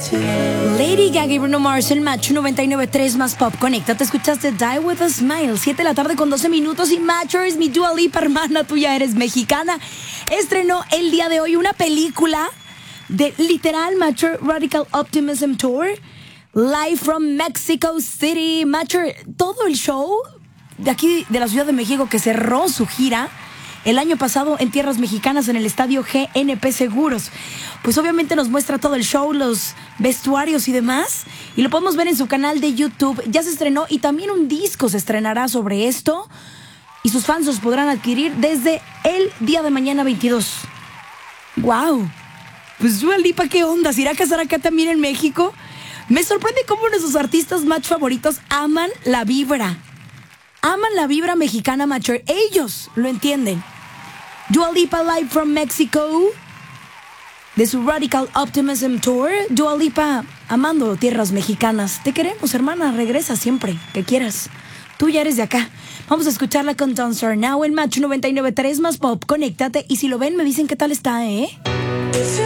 Lady Gaga y Bruno Mars en Match 99.3 más pop. Conéctate, escuchaste Die With A Smile. 7 de la tarde con 12 minutos. Y Matcher es mi Dua Lipa, hermana, tú ya eres mexicana. Estrenó el día de hoy una película de literal Matcher Radical Optimism Tour. Live from Mexico City. Matcher, todo el show de aquí de la Ciudad de México que cerró su gira el año pasado en tierras mexicanas en el estadio GNP Seguros. Pues obviamente nos muestra todo el show, los vestuarios y demás. Y lo podemos ver en su canal de YouTube. Ya se estrenó y también un disco se estrenará sobre esto. Y sus fans los podrán adquirir desde el día de mañana 22. ¡Wow! Pues Dua Lipa, ¿qué onda? ¿Se irá a casar acá también en México? Me sorprende cómo nuestros artistas match favoritos aman la vibra. Aman la vibra mexicana, Matcher. Ellos lo entienden. Dua Lipa live from Mexico. De su Radical Optimism Tour. Dua Lipa amando tierras mexicanas. Te queremos, hermana. Regresa siempre que quieras. Tú ya eres de acá. Vamos a escucharla con Don't Start Now en Match 99.3 más pop. Conéctate. Y si lo ven, me dicen qué tal está, ¿eh?